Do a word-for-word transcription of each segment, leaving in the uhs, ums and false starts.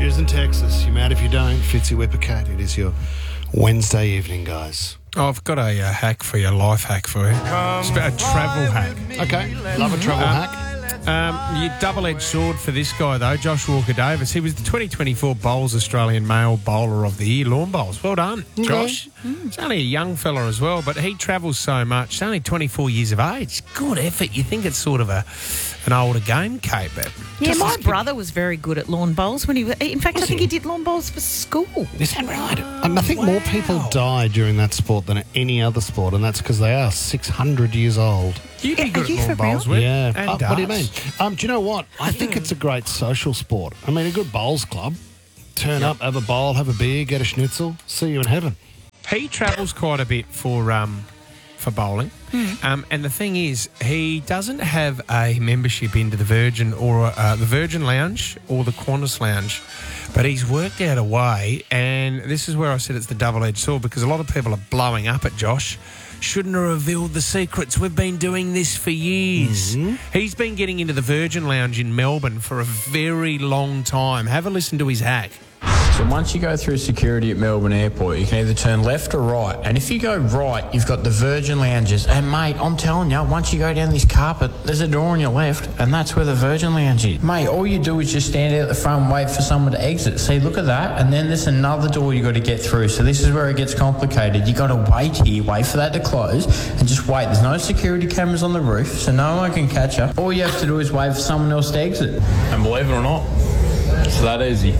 Rangers and Texas. You mad if you don't? Fitzy Whippercat. It is your Wednesday evening, guys. Oh, I've got a uh, hack for you, a life hack for you. It's about a travel hack. Okay, love a travel Um, hack. Um, your double-edged sword for this guy, though, Josh Walker-Davis. He was the twenty twenty-four Bowls Australian Male Bowler of the Year, Lawn Bowls. Well done, Josh. He's only a young fella as well, but he travels so much. He's only twenty-four years of age. Good effort. You think it's sort of a an older game, Kate, but... Yeah, just my as- brother was very good at lawn bowls when he was. In fact, Was I think he? he did lawn bowls for school. Is that right? Um, I think more people die during that sport than any other sport, and that's because they are six hundred years old. You'd be Yeah, good are at you lawn for real? bowls, Whip. Yeah. And Uh, what do you mean? darts. Um, do you know what? I think it's a great social sport. I mean, a good bowls club. Turn up, have a bowl, have a beer, get a schnitzel, see you in heaven. He travels quite a bit for um, for bowling. Um, and the thing is, he doesn't have a membership into the Virgin or uh, the Virgin Lounge or the Qantas Lounge, but he's worked out a way, and this is where I said it's the double-edged sword, because a lot of people are blowing up at Josh. Shouldn't have revealed the secrets. We've been doing this for years. He's been getting into the Virgin Lounge in Melbourne for a very long time. Have a listen to his hack. So once you go through security at Melbourne Airport, you can either turn left or right. And if you go right, you've got the Virgin Lounges. And mate, I'm telling you, once you go down this carpet, there's a door on your left, and that's where the Virgin Lounge is. Mate, all you do is just stand out at the front and wait for someone to exit. See, look at that. And then there's another door you got to get through. So this is where it gets complicated. You got to wait here, wait for that to close, and just wait. There's no security cameras on the roof, so no one can catch you. All you have to do is wait for someone else to exit. And believe it or not, it's that easy.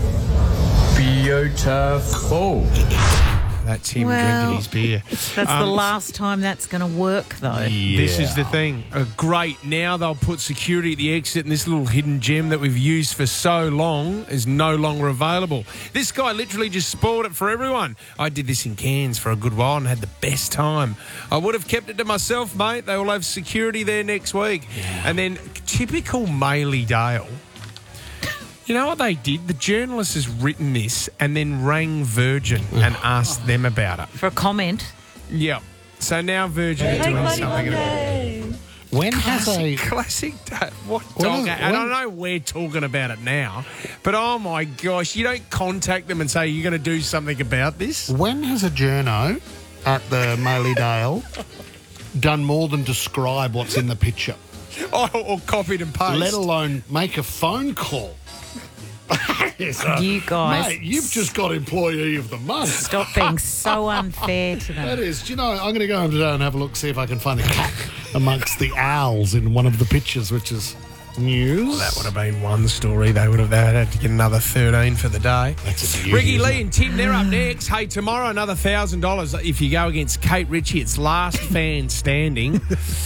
Beautiful. That's him Well, drinking his beer. That's the Um, last time that's going to work, though. This is the thing. Uh, great. Now they'll put security at the exit, and this little hidden gem that we've used for so long is no longer available. This guy literally just spoiled it for everyone. I did this in Cairns for a good while and had the best time. I would have kept it to myself, mate. They will have security there next week. And then typical Maley Dale. You know what they did? The journalist has written this and then rang Virgin and asked them about it. For a comment. Yep. So now Virgin are doing something about it. When has a... Classic. da- What When dog? is- And I when- know we're talking about it now, but oh my gosh, you don't contact them and say you're going to do something about this? When has a journo at the Maley Dale done more than describe what's in the picture, Oh, or copied and pasted. let alone make a phone call? You guys. Mate, you've just got employee of the month. Stop being so unfair to That them. is, do you know, I'm going to go home today and have a look, see if I can find a cat amongst the owls in one of the pictures, which is news. That would have been one story. They would have they had to get another thirteen for the day. That's a beauty, Ricky isn't Lee it? and Tim, they're up next. Hey, tomorrow another one thousand dollars if you go against Kate Ritchie. It's last fan standing.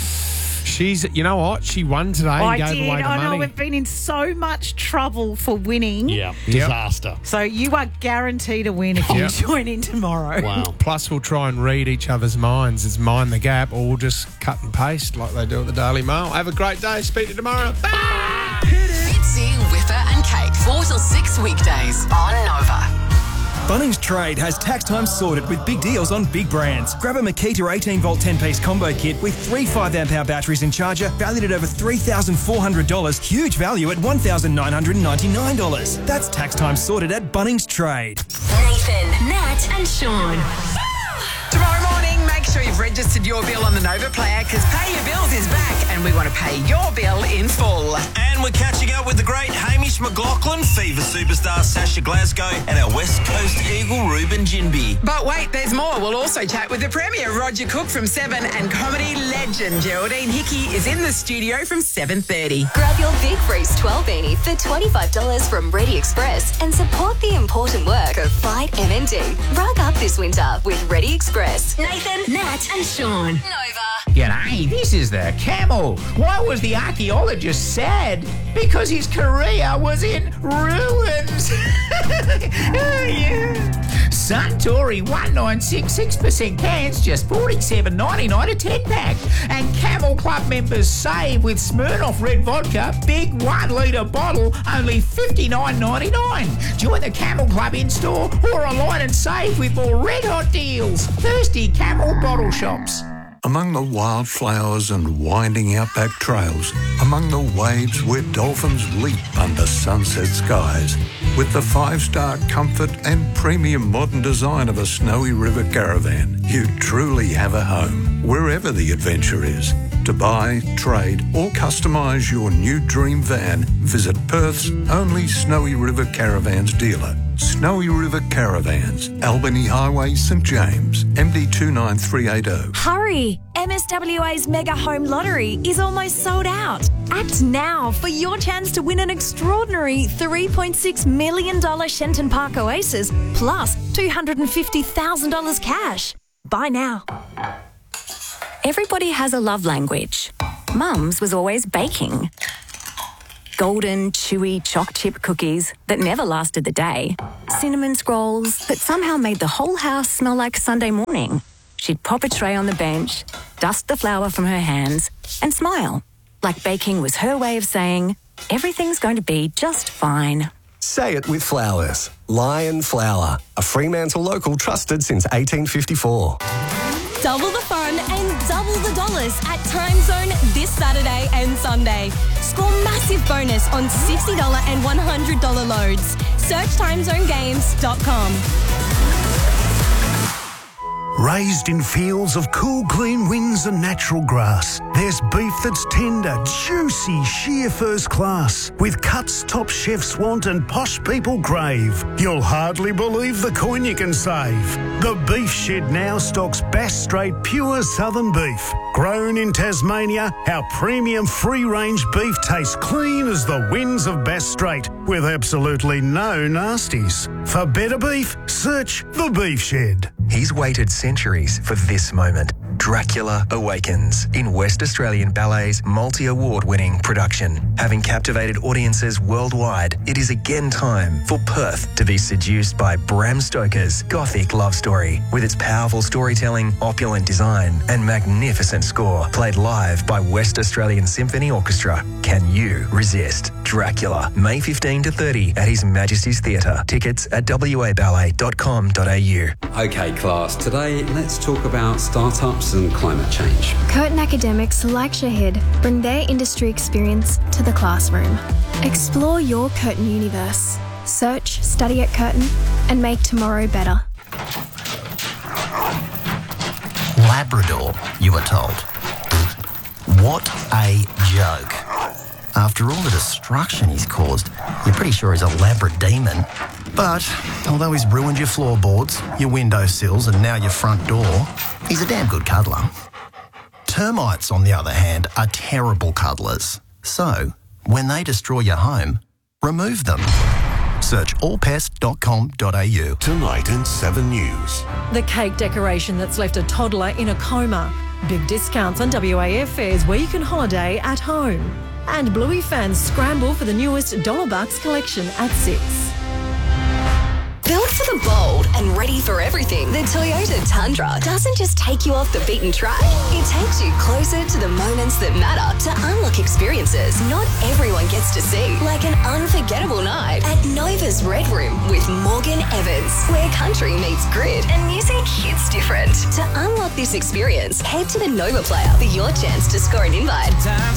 She's, you know what? She won today and I gave did. away the I know money. we've been in so much trouble for winning. Yeah, disaster. So you are guaranteed to win if you Yep. join in tomorrow. Wow. Plus, we'll try and read each other's minds. It's mind the gap, or we'll just cut and paste like they do at the Daily Mail. Have a great day. Speak to you tomorrow. Bye. Fitzy, Whipper and Kate, four till six weekdays on Nova. Bunnings Trade has tax time sorted with big deals on big brands. Grab a Makita eighteen volt ten piece combo kit with three five amp hour batteries and charger valued at over three thousand four hundred dollars. Huge value at one thousand nine hundred ninety-nine dollars. That's tax time sorted at Bunnings Trade. Nathan, Nat and Sean. Tomorrow morning, make sure you've registered your bill on the Nova Player because Pay Your Bills is back and we want to pay your bill in full. And we're catching up with the great Hamish McLaughlin, Fever superstar Sasha Glasgow, and our West Coast Eagle Ruben Ginby. But wait, there's more. We'll also chat with the Premier, Roger Cook from seven, and comedy legend Geraldine Hickey is in the studio from seven thirty. Grab your Big Freeze twelve beanie for twenty-five dollars from Ready Express and support the important work of Fight M M D. Rug up this winter with Ready Express. Nathan, Nat and Sean. Nova. G'day, this is the camel. Why was the archaeologist sad? Because his career was in ruins. Oh, yeah. Suntory one nine six six percent cans, just forty-seven ninety-nine a ten pack. And Camel Club members save with Smirnoff Red Vodka, big one litre bottle, only fifty-nine ninety-nine. Join the Camel Club in store or online and save with more red hot deals. Thirsty Camel bottle shops. Among the wildflowers and winding outback trails, among the waves where dolphins leap under sunset skies, with the five-star comfort and premium modern design of a Snowy River caravan, you truly have a home, wherever the adventure is. To buy, trade or customise your new dream van, visit Perth's only Snowy River Caravans dealer. Snowy River Caravans, Albany Highway, St James, M D two nine three eight zero. Hurry! M S W A's Mega Home Lottery is almost sold out. Act now for your chance to win an extraordinary three point six million dollars Shenton Park Oasis plus two hundred fifty thousand dollars cash. Buy now. Everybody has a love language. Mum's was always baking. Golden, chewy choc chip cookies that never lasted the day. Cinnamon scrolls that somehow made the whole house smell like Sunday morning. She'd pop a tray on the bench, dust the flour from her hands, and smile. Like baking was her way of saying, everything's going to be just fine. Say it with flowers. Lion Flour, a Fremantle local trusted since eighteen fifty-four. Double the fun and double the dollars at Time Zone this Saturday and Sunday. Score massive bonus on sixty dollars and one hundred dollars loads. Search time zone games dot com. Raised in fields of cool, clean winds and natural grass, there's beef that's tender, juicy, sheer first class, with cuts top chefs want and posh people crave. You'll hardly believe the coin you can save. The Beef Shed now stocks Bass Strait pure southern beef. Grown in Tasmania, our premium free-range beef tastes clean as the winds of Bass Strait, with absolutely no nasties. For better beef, search The Beef Shed. He's waited centuries for this moment. Dracula Awakens in West Australian Ballet's multi-award-winning production. Having captivated audiences worldwide, it is again time for Perth to be seduced by Bram Stoker's gothic love story. With its powerful storytelling, opulent design and magnificent score, played live by West Australian Symphony Orchestra. Can you resist Dracula? May fifteenth to thirtieth at His Majesty's Theatre. Tickets at w a ballet dot com dot a u. Okay, class, today let's talk about startups and climate change. Curtin academics like Shahid bring their industry experience to the classroom. Explore your Curtin universe. Search, study at Curtin, and make tomorrow better. Labrador, you were told. What a joke. After all the destruction he's caused, you're pretty sure he's a Labrademon. But although he's ruined your floorboards, your windowsills and now your front door, he's a damn good cuddler. Termites, on the other hand, are terrible cuddlers. So, when they destroy your home, remove them. Search all pest dot com dot a u. Tonight in seven News. The cake decoration that's left a toddler in a coma. Big discounts on W A airfares where you can holiday at home. And Bluey fans scramble for the newest Dollar Bucks collection at six. Built for the bold and ready for everything, the Toyota Tundra doesn't just take you off the beaten track. It takes you closer to the moments that matter to unlock experiences not everyone gets to see, like an unforgettable night at Nova's Red Room with Morgan Evans, where country meets grid and music hits different. To unlock this experience, head to the Nova Player for your chance to score an invite.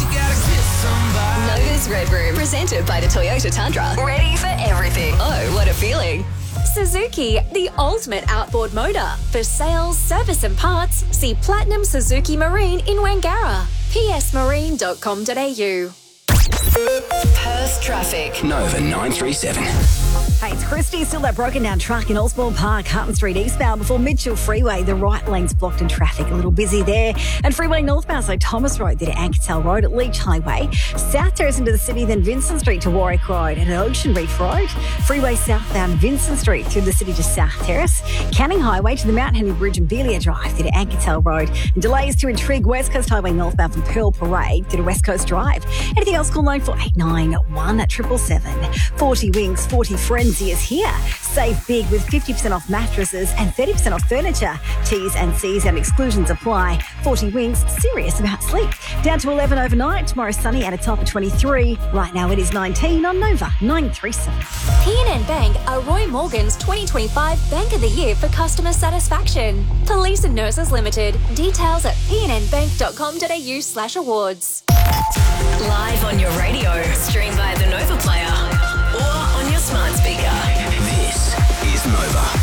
Nova's Red Room, presented by the Toyota Tundra. Ready for everything. Oh, what a feeling. Suzuki, the ultimate outboard motor. For sales, service and parts, see Platinum Suzuki Marine in Wangara. p s marine dot com dot a u. Perth traffic. Nova nine three seven. Hey, it's Christy. Still that broken down truck in Osborne Park, Hutton Street eastbound before Mitchell Freeway. The right lane's blocked in traffic, a little busy there. And Freeway northbound, so Thomas Road there to Anketel Road at Leach Highway. South Terrace into the city, then Vincent Street to Warwick Road and at Ocean Reef Road. Freeway southbound Vincent Street through the city to South Terrace. Canning Highway to the Mount Henry Bridge and Belia Drive there to Anketel Road. And delays to Intrigue West Coast Highway northbound from Pearl Parade through to West Coast Drive. Anything else, call nine four eight nine one seven seven seven. forty Wings, forty Friends Lindsay is here. Save big with fifty percent off mattresses and thirty percent off furniture. T's and C's and exclusions apply. forty winks, serious about sleep. Down to eleven overnight. Tomorrow sunny and a top of twenty-three. Right now it is nineteen on Nova nine three seven. P N N Bank are Roy Morgan's twenty twenty-five Bank of the Year for customer satisfaction. Police and Nurses Limited. Details at pnnbank.com.au slash awards. Live on your radio, stream via the Nova Player or on your smart speaker. This is Nova.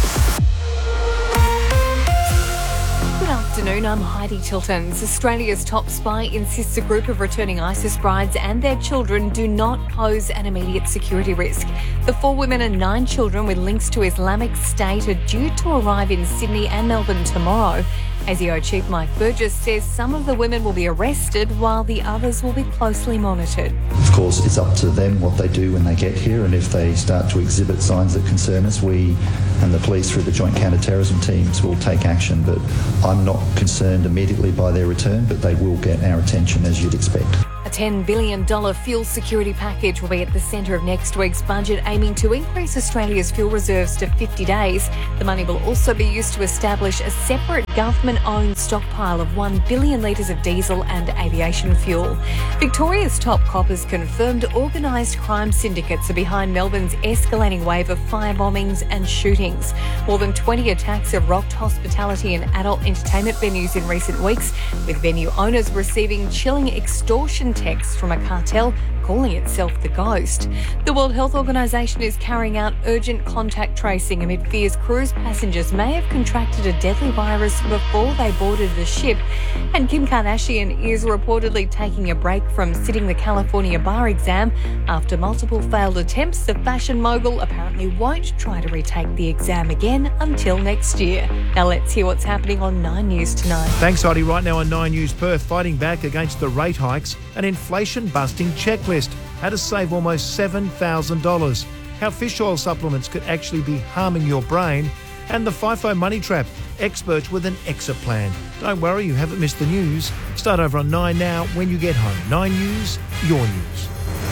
Good afternoon, I'm Heidi Tiltons. Australia's top spy insists a group of returning ISIS brides and their children do not pose an immediate security risk. The four women and nine children with links to Islamic State are due to arrive in Sydney and Melbourne tomorrow. A S I O Chief Mike Burgess says some of the women will be arrested while the others will be closely monitored. Of course, it's up to them what they do when they get here, and if they start to exhibit signs that concern us, we and the police through the Joint Counter-Terrorism teams will take action. But I'm not concerned immediately by their return, but they will get our attention as you'd expect. A ten billion dollars fuel security package will be at the centre of next week's budget, aiming to increase Australia's fuel reserves to fifty days. The money will also be used to establish a separate government-owned stockpile of one billion litres of diesel and aviation fuel. Victoria's top coppers confirmed organised crime syndicates are behind Melbourne's escalating wave of fire bombings and shootings. More than twenty attacks have rocked hospitality and adult entertainment venues in recent weeks, with venue owners receiving chilling extortion texts from a cartel calling itself the Ghost. The World Health Organisation is carrying out urgent contact tracing amid fears cruise passengers may have contracted a deadly virus before they boarded the ship. And Kim Kardashian is reportedly taking a break from sitting the California bar exam after multiple failed attempts. The fashion mogul apparently won't try to retake the exam again until next year. Now let's hear what's happening on Nine News tonight. Thanks, Heidi. Right now on Nine News, Perth fighting back against the rate hikes, an inflation-busting checklist. How to save almost seven thousand dollars. How fish oil supplements could actually be harming your brain. And the FIFO money trap. Experts with an exit plan. Don't worry, you haven't missed the news. Start over on Nine now when you get home. Nine News, your news.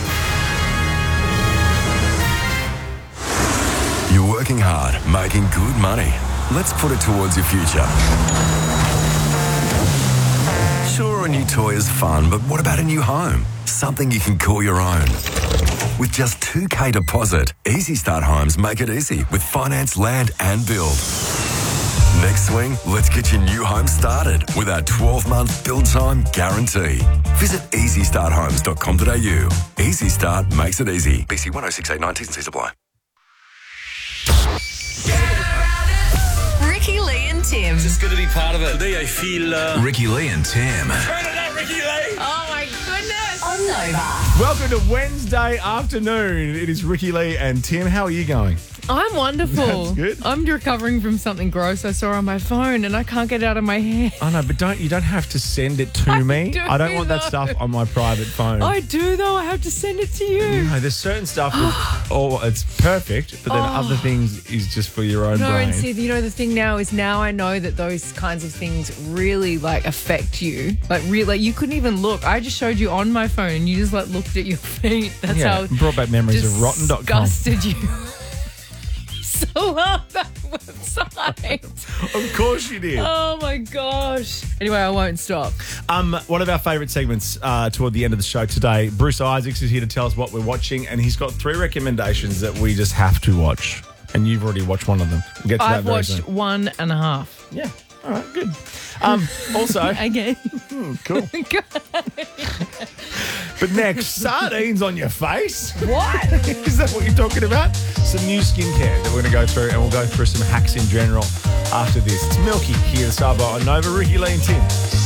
You're working hard, making good money. Let's put it towards your future. Sure, a new toy is fun, but what about a new home? Something you can call your own. With just two K deposit, Easy Start Homes make it easy with finance, land and build. Next swing, let's get your new home started with our twelve-month build time guarantee. Visit easy start homes dot com dot a u. Easy Start makes it easy. B C one oh six eight nine, T's and C's apply. Ricky Lee and Tim. Just good to be part of it. Today I feel... Uh... Ricky Lee and Tim. Turn it up, Ricky Lee. Oh my goodness. On Nova. Welcome to Wednesday afternoon. It is Ricky Lee and Tim. How are you going? I'm wonderful. That's good. I'm recovering from something gross I saw on my phone and I can't get it out of my head. I know, but don't you don't have to send it to I me. do, I don't want that though. stuff on my private phone. I do, though. I have to send it to you. No, there's certain stuff with, oh, it's perfect, but then Oh. other things is just for your own No, brain. and see, you know, the thing now is now I know that those kinds of things really, like, affect you. Like, really, like, you couldn't even look. I just showed you on my phone and you just, like, looked at your feet. That's yeah, how brought back memories of rotten dot com. disgusted you. So love that website. Of course you did. Oh my gosh. Anyway, I won't stop. Um, one of our favourite segments uh, toward the end of the show today, Bruce Isaacs is here to tell us what we're watching, and he's got three recommendations that we just have to watch. And you've already watched one of them. We'll get to I've that very watched soon. one and a half. Yeah. All right, good. Um, also, okay. Hmm, cool. But next, sardines on your face. What? Is that what you're talking about? Some new skincare that we're going to go through, and we'll go through some hacks in general after this. It's Milky here, the Starboy on Nova, Ricky Lee and Tim.